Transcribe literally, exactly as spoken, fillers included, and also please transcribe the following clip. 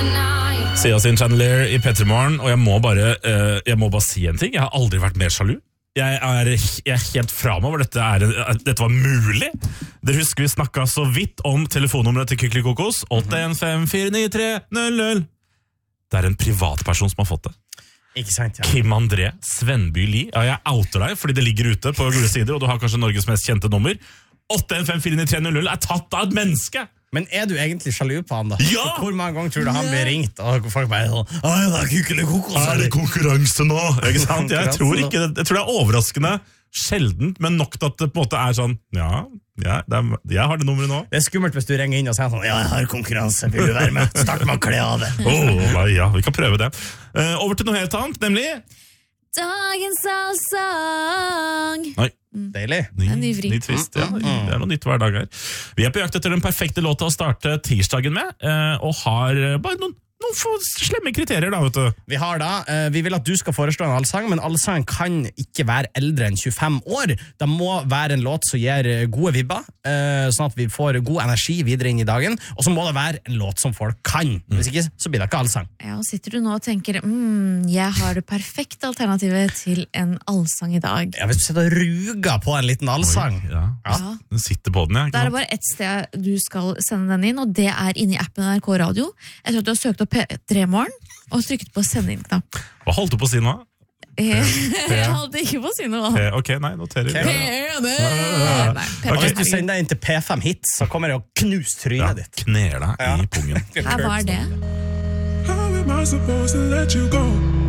Siasin Chandelier i P tre Morgen, og jeg må, bare, uh, jeg må bare si en ting. Jeg har aldri vært mer sjalu. Jeg er, jeg er helt fra meg hvor dette, er, dette var mulig. Dere husker vi snakket så vidt om telefonnummeret til Kykeli Kokos. åtte en fem fire ni tre null null. Det er en privatperson som har fått det. Ikke sant, ja. Kim André Svenby Li. Ja, jeg outer deg fordi det ligger ute på gule sider, og du har kanskje Norges mest kjente nummer. åtte en fem fire ni tre null null er tatt av et menneske! Men er du egentlig sjalu på han da? Ja! Hvor mange ganger tror du han blir ringt, og folk bare sånn, «Åh, det er Kykeli Kokos!» Er det konkurranse nå? Ikke sant? Jeg tror, ikke, jeg tror det er overraskende sjeldent, men nok til at det på en måte er sånn, ja, ja det er, jeg har det nummeret nå. Det er skummelt hvis du ringer inn og sier sånn, «Ja, jeg har konkurranse, vil du være med?» Start med å kle av det. Åh, oh, ja, vi kan prøve det. Uh, over til noe helt annet, nemlig... Dagens allsang. Nei. Deilig. Ny, En ny vri. ny twist, ja. Det er noe nytt hver dag her. Vi er på jakt etter den perfekte låta å starte tirsdagen med, uh, og har bare noen noen få slemme kriterier da, vet du. Vi har da, eh, vi vil at du skal foreslå en allsang, men allsang kan ikke være eldre enn tjuefem år. Det må være en låt som gir gode vibber, eh, sånn at vi får god energi videre inn i dagen, og så må det være en låt som folk kan. Hvis ikke, så blir det ikke allsang. Ja, og sitter du nå og tenker, mm, jeg har det perfekte alternativet til en allsang i dag. Ja, hvis du sitter og ruger på en liten allsang. Oi, ja. Ja. Den sitter på den, ja. Det er bare ett sted du skal sende den inn, og det er inne i appen N R K Radio. Jeg tror at du har søkt opp P tre Morgen og trykket på send inn-knapp. Hva holdt du på å si nå? Jeg holdt ikke på å si noe. P, ok, nei, noterer. Okay. Nei, Og hvis du sender deg inn til P fem Hits, så kommer det å knuse trynet Ja, ditt. kner deg Ja. i pungen. Her var det. How am I supposed to let you go?